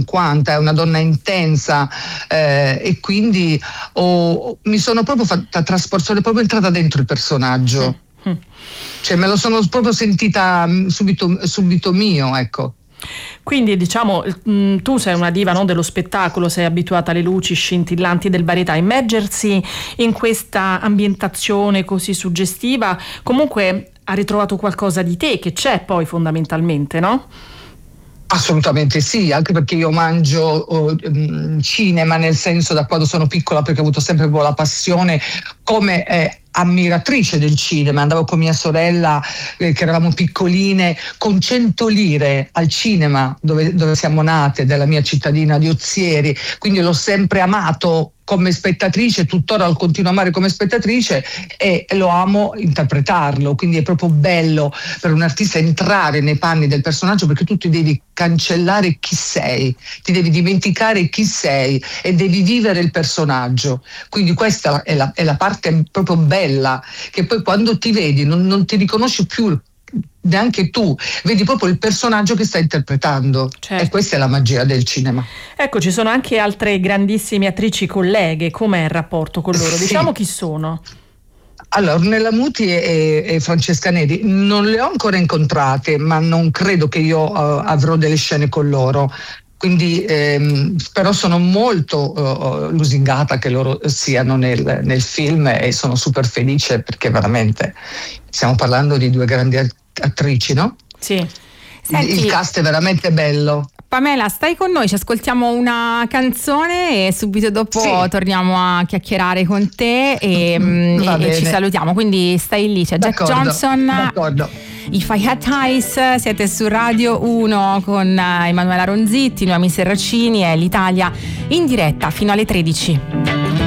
50, è una donna intensa, e quindi mi sono proprio fatta trasportare, proprio entrata dentro il personaggio. Cioè me lo sono proprio sentita subito mio, ecco. Quindi diciamo tu sei una diva, no, dello spettacolo, sei abituata alle luci scintillanti del varietà, immergersi in questa ambientazione così suggestiva comunque ha ritrovato qualcosa di te che c'è poi fondamentalmente, no? Assolutamente sì, anche perché io mangio cinema, nel senso, da quando sono piccola, perché ho avuto sempre la passione come ammiratrice del cinema. Andavo con mia sorella, che eravamo piccoline, con 100 lire al cinema dove siamo nate, della mia cittadina di Ozieri, quindi l'ho sempre amato come spettatrice, tuttora lo continuo a amare come spettatrice e lo amo interpretarlo, quindi è proprio bello per un artista entrare nei panni del personaggio, perché tu ti devi cancellare chi sei, ti devi dimenticare chi sei e devi vivere il personaggio, quindi questa è la parte proprio bella, che poi quando ti vedi non ti riconosci più neanche tu, vedi proprio il personaggio che stai interpretando. Certo. E questa è la magia del cinema. Ecco, ci sono anche altre grandissime attrici colleghe, com'è il rapporto con loro? Sì. Diciamo chi sono? Allora, Ornella Muti e Francesca Neri non le ho ancora incontrate, ma non credo che io avrò delle scene con loro. Quindi però sono molto lusingata che loro siano nel film, e sono super felice, perché veramente stiamo parlando di due grandi attrici, no? Sì. Senti, Il cast è veramente bello. Pamela, stai con noi, ci ascoltiamo una canzone e subito dopo torniamo a chiacchierare con te e ci salutiamo, quindi stai lì, c'è Jack Johnson. D'accordo. If I Had Eyes, siete su Radio 1 con Emanuela Ronzitti, Noemi Serracini e l'Italia in diretta fino alle 13.